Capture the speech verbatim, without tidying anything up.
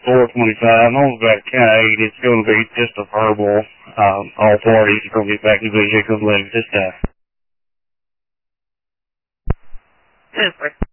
four twenty-five. I'm about count eight. It's going to be just a verbal. Um, all parties are going to get back to vehicle at this time. Super.